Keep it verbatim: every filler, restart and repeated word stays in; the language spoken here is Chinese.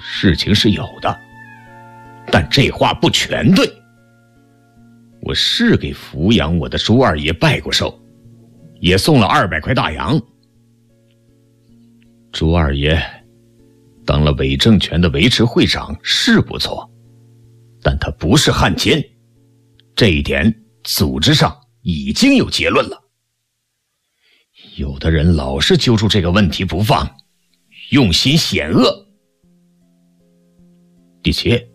事情是有的，但这话不全对。我是给抚养我的朱二爷拜过寿，也送了二百块大洋。朱二爷当了伪政权的维持会长是不错，但他不是汉奸，这一点组织上已经有结论了。有的人老是揪住这个问题不放，用心险恶。第七，